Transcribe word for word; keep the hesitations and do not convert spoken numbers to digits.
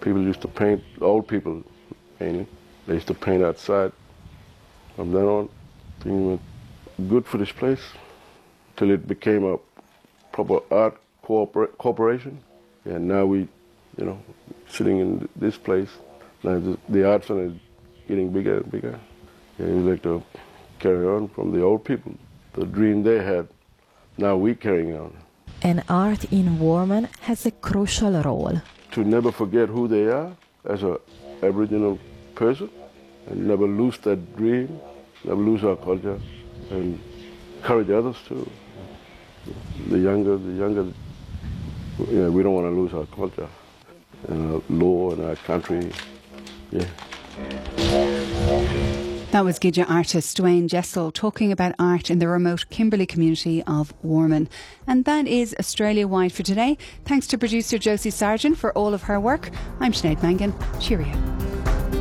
People used to paint, old people painting. They used to paint outside. From then on, things went good for this place till it became a proper art corpora- corporation. And now we, you know, sitting in this place, now the, the art center is getting bigger and bigger. And we like to carry on from the old people. The dream they had, now we carrying on. And art in Warman has a crucial role. To never forget who they are as an Aboriginal person, and never lose that dream, never lose our culture, and encourage others too. The younger, the younger, you know, we don't want to lose our culture and our law and our country. Yeah. That was Gidja artist Dwayne Jessel talking about art in the remote Kimberley community of Warman. And that is Australia-wide for today. Thanks to producer Josie Sargent for all of her work. I'm Sinead Mangan. Cheerio.